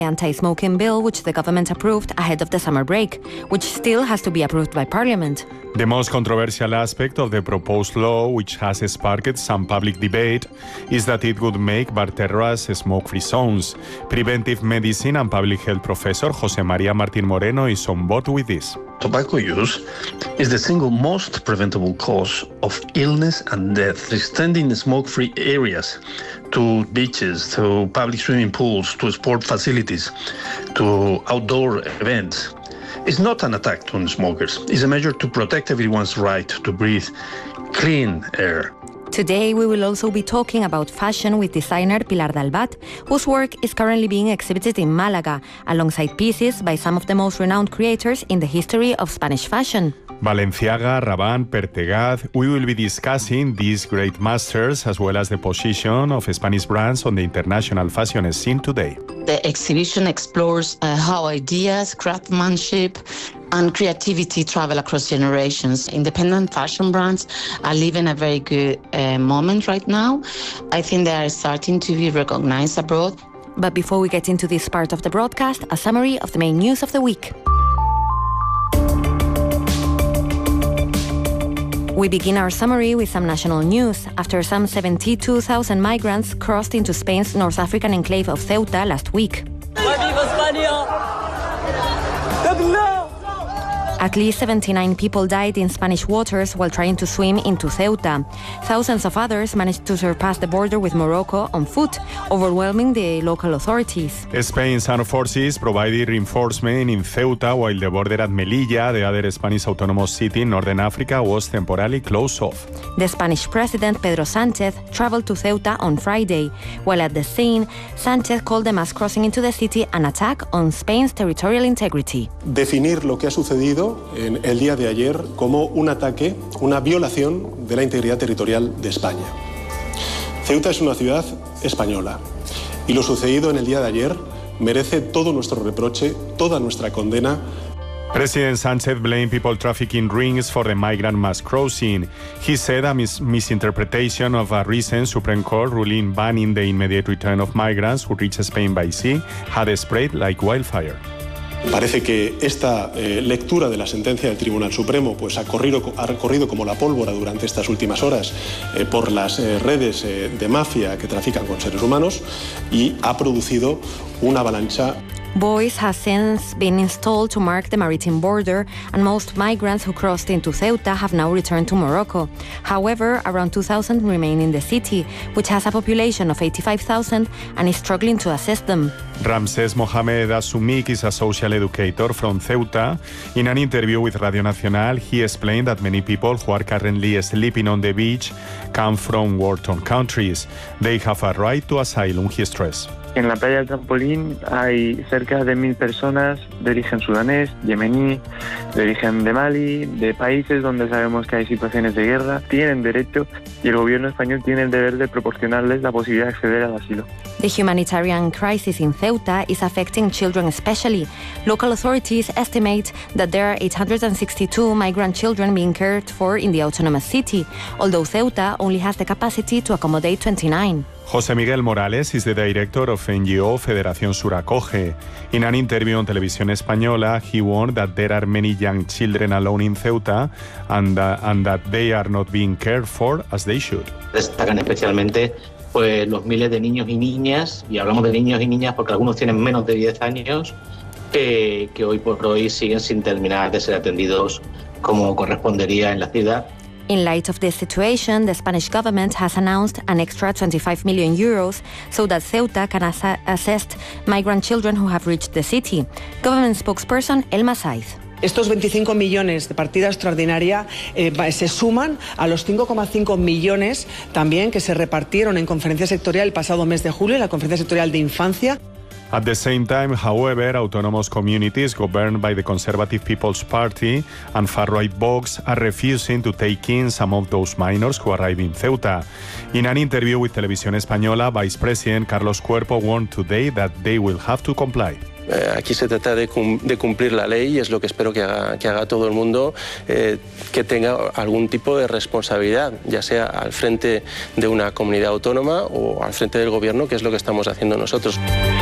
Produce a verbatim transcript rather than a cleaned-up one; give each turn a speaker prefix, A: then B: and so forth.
A: anti-smoking bill, which the government approved ahead of the summer break, which still has to be approved by Parliament.
B: The most controversial aspect of the proposed law, which has sparked some public debate, is that it would make barterras smoke-free zones. Preventive medicine and public health professor José María Martín Moreno is on board with this.
C: Tobacco use is the single most preventable cause of illness and death, extending smoke-free areas to beaches, to public swimming pools, to sport facilities, to outdoor events. It's not an attack on smokers. It's a measure to protect everyone's right to breathe clean air.
A: Today, we will also be talking about fashion with designer Pilar Dalbat, whose work is currently being exhibited in Málaga, alongside pieces by some of the most renowned creators in the history of Spanish fashion.
B: Balenciaga, Rabanne, Pertegaz. We will be discussing these great masters as well as the position of Spanish brands on the international fashion scene today.
D: The exhibition explores uh, how ideas, craftsmanship, and creativity travel across generations. Independent fashion brands are living a very good uh, moment right now. I think they are starting to be recognized abroad.
A: But before we get into this part of the broadcast, a summary of the main news of the week. We begin our summary with some national news. After some seventy-two thousand migrants crossed into Spain's North African enclave of Ceuta last week. At least seventy-nine people died in Spanish waters while trying to swim into Ceuta. Thousands of others managed to surpass the border with Morocco on foot, overwhelming the local authorities.
B: Spain's armed forces provided reinforcement in Ceuta while the border at Melilla, the other Spanish autonomous city in northern Africa, was temporarily closed off.
A: The Spanish president, Pedro Sánchez, traveled to Ceuta on Friday. While at the scene, Sánchez called the mass crossing into the city an attack on Spain's territorial integrity.
E: Definir lo que ha sucedido en el día de ayer como un ataque, una violación de la integridad territorial de España. Ceuta es una ciudad española y lo sucedido en el día de ayer merece todo nuestro reproche, toda nuestra condena.
B: President Sánchez blamed people trafficking rings for the migrant mass crossing. He said a mis- misinterpretation of a recent Supreme Court ruling banning the immediate return of migrants who reach Spain by sea had spread like wildfire.
E: Parece que esta eh, lectura de la sentencia del Tribunal Supremo pues, ha, corrido, ha recorrido como la pólvora durante estas últimas horas eh, por las eh, redes eh, de mafia que trafican con seres humanos y ha producido una avalancha.
A: Buoys have since been installed to mark the maritime border, and most migrants who crossed into Ceuta have now returned to Morocco. However, around two thousand remain in the city, which has a population of eighty-five thousand and is struggling to assist them.
B: Ramses Mohamed Asumik is a social educator from Ceuta. In an interview with Radio Nacional, he explained that many people who are currently sleeping on the beach come from war-torn countries. They have a right to asylum, he stressed.
F: En la playa del Trampolín hay cerca de mil personas de origen sudanés, yemení, de origen de Mali, de países donde sabemos que hay situaciones de guerra. Tienen derecho y el gobierno español tiene el deber de proporcionarles la posibilidad de acceder al asilo.
A: The humanitarian crisis in Ceuta is affecting children especially. Local authorities estimate that there are eight hundred sixty-two migrant children being cared for in the autonomous city, although Ceuta only has the capacity to accommodate twenty-nine.
B: José Miguel Morales is the director of N G O Federación Sur Acoge. In an interview on Televisión Española, he warned that there are many young children alone in Ceuta and, uh, and that they are not being cared for as they should.
G: Destacan especialmente pues, los miles de niños y niñas, y hablamos de niños y niñas porque algunos tienen menos de diez años, eh, que hoy por hoy siguen sin terminar de ser atendidos como correspondería en la ciudad.
A: In light of this situation, the Spanish government has announced an extra twenty-five million euros so that Ceuta can ass- assess migrant children who have reached the city. Government spokesperson Elma Saiz.
H: Estos veinticinco millones de partida extraordinaria eh, se suman a los cinco coma cinco millones también que se repartieron en conferencia sectorial el pasado mes de julio, en la conferencia sectorial de infancia.
B: At the same time, however, autonomous communities governed by the Conservative People's Party and far-right Vox are refusing to take in some of those minors who arrive in Ceuta. In an interview with Televisión Española, Vice President Carlos Cuerpo warned today that they will have to comply.
I: Eh, aquí se trata de, cum- de cumplir la ley y es lo que espero que haga, que haga todo el mundo, eh, que tenga algún tipo de responsabilidad, ya sea al frente de una comunidad autónoma o al frente del gobierno, que es lo que estamos haciendo nosotros.